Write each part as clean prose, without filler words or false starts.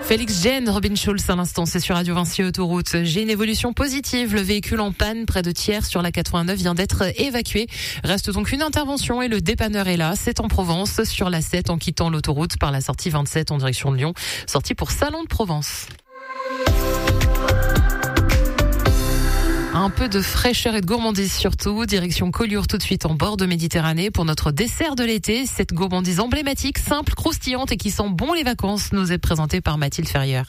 Félix Jean, Robin Schulz à l'instant, c'est sur Radio Vinci Autoroute. J'ai une évolution positive. Le véhicule en panne près de Thiers sur la 89 vient d'être évacué. Reste donc une intervention et le dépanneur est là. C'est en Provence, sur la 7 en quittant l'autoroute par la sortie 27 en direction de Lyon. Sortie pour Salon de Provence. Un peu de fraîcheur et de gourmandise surtout. Direction Collioure tout de suite en bord de Méditerranée pour notre dessert de l'été. Cette gourmandise emblématique, simple, croustillante et qui sent bon les vacances nous est présentée par Mathilde Ferrière.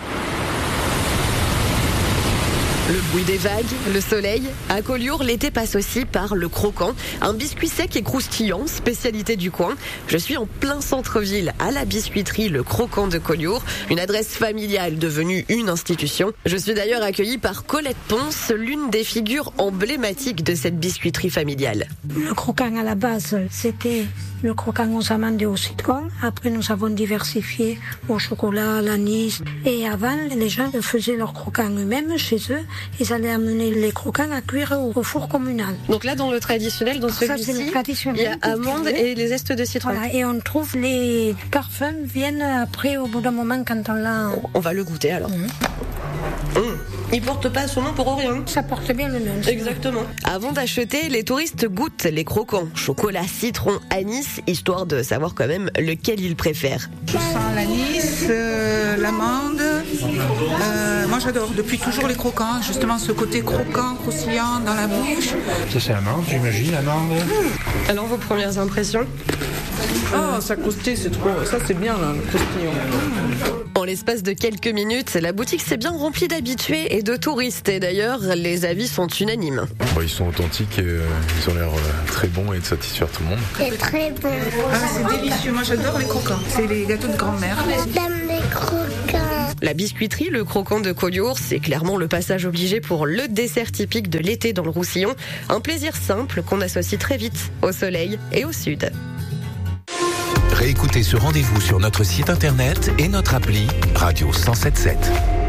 Le bruit des vagues, le soleil. À Collioure, l'été passe aussi par le croquant. Un biscuit sec et croustillant, spécialité du coin. Je suis en plein centre-ville, à la biscuiterie Le Croquant de Collioure. Une adresse familiale devenue une institution. Je suis d'ailleurs accueillie par Colette Ponce, l'une des figures emblématiques de cette biscuiterie familiale. Le croquant à la base, c'était le croquant aux amandes et au citron. Après, nous avons diversifié au chocolat, à l'anis. Et avant, les gens faisaient leurs croquants eux-mêmes chez eux. Ils allaient amener les croquants à cuire au four communal. Donc là, dans le traditionnel, dans celui-ci, il y a amandes et les zestes de citron. Voilà, et on trouve les parfums viennent après, au bout d'un moment, quand on l'a... On va le goûter alors. Il porte pas son nom pour rien. Ça porte bien le nom. Exactement. Avant d'acheter, les touristes goûtent les croquants. Chocolat, citron, anis, histoire de savoir quand même lequel ils préfèrent. Je sens l'anis, l'amande. Moi j'adore depuis toujours les croquants. Justement ce côté croquant, croustillant dans la bouche. Ça c'est amande, j'imagine, amande. Alors vos premières impressions? Ah, ça croustille, c'est trop. Ça c'est bien là, le croustillant. En l'espace de quelques minutes, la boutique s'est bien remplie d'habitués et de touristes. Et d'ailleurs, les avis sont unanimes. Ils sont authentiques et ils ont l'air très bons et de satisfaire tout le monde. C'est très bon. Ah, c'est délicieux. Moi j'adore les croquants. C'est les gâteaux de grand-mère. J'aime les croquants. La biscuiterie Le Croquant de Collioure, c'est clairement le passage obligé pour le dessert typique de l'été dans le Roussillon. Un plaisir simple qu'on associe très vite au soleil et au sud. Réécoutez ce rendez-vous sur notre site internet et notre appli Radio 107.7.